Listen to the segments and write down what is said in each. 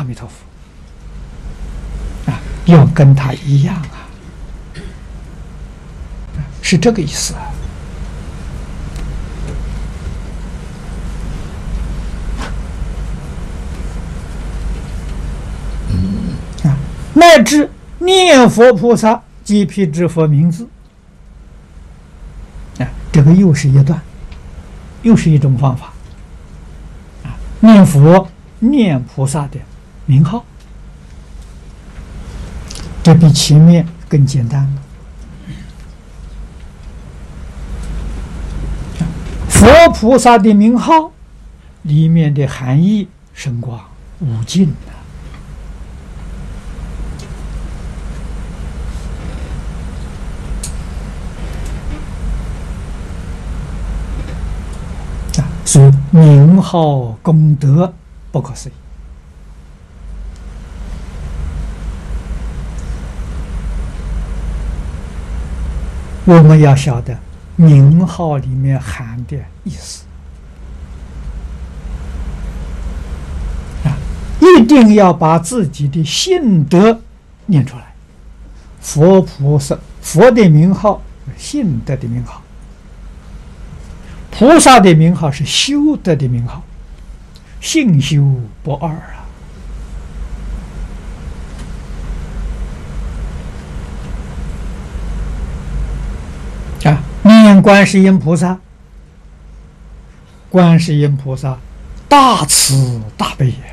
弥陀佛啊，要跟他一样啊，是这个意思啊。乃至念佛菩萨即辟支佛名字啊，这个又是一段，又是一种方法啊。念佛念菩萨的名号，这比前面更简单了。佛菩萨的名号里面的含义深广无尽的。所以名号功德不可思议。我们要晓得名号里面含的意思啊，一定要把自己的性德念出来。佛菩萨，佛的名号性德的名号，菩萨的名号是修德的名号，性修不二啊！念观世音菩萨，观世音菩萨大慈大悲也。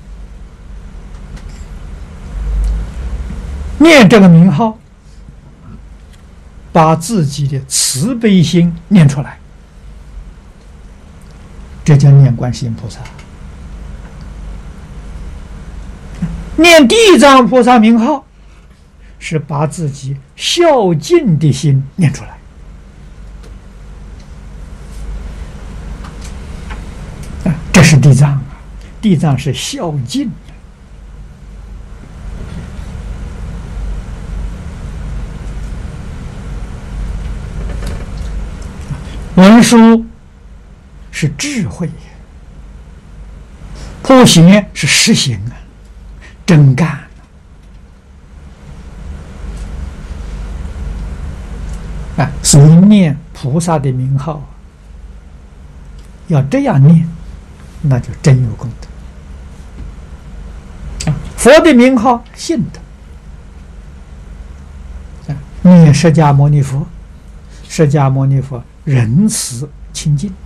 念这个名号，把自己的慈悲心念出来。这叫念观世音菩萨。念地藏菩萨名号，是把自己孝敬的心念出来。这是地藏啊，地藏是孝敬的。文殊是智慧，普贤是实行啊，真干啊！所以念菩萨的名号，要这样念，那就真有功德。佛的名号信德，念释迦牟尼佛，释迦牟尼佛仁慈清净。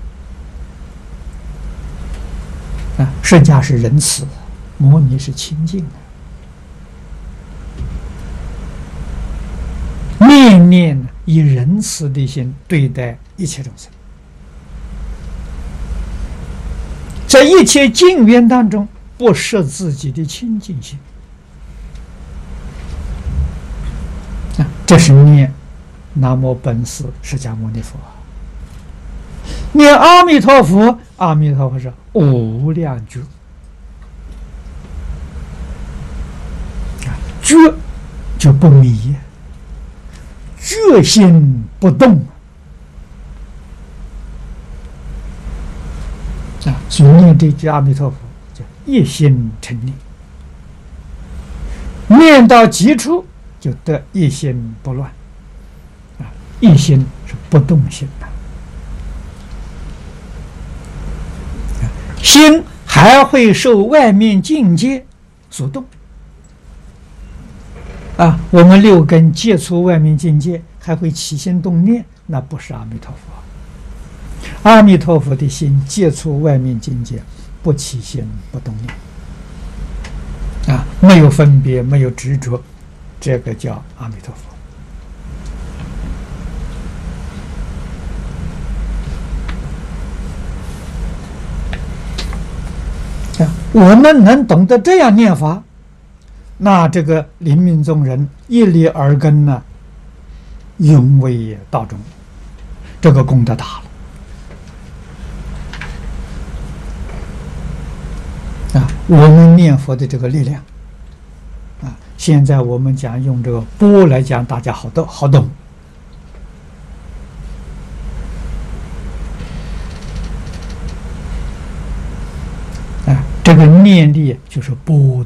释迦是仁慈，牟尼是清净的。念念以仁慈的心对待一切众生，在一切境缘当中不失自己的清净心。这是念南无本师释迦牟尼佛。念阿弥陀佛，阿弥陀佛是无量觉，觉就不迷，觉心不动所以念这句阿弥陀佛叫一心成念，念到极处就得一心不乱一心是不动心的。心还会受外面境界所动我们六根接触外面境界，还会起心动念，那不是阿弥陀佛。阿弥陀佛的心接触外面境界，不起心不动念没有分别，没有执着，这个叫阿弥陀佛。我们能懂得这样念法，那这个临命终人一粒耳根呢，永为道中，这个功德大了我们念佛的这个力量现在我们讲用这个钵来讲，大家好懂这个念力就是钵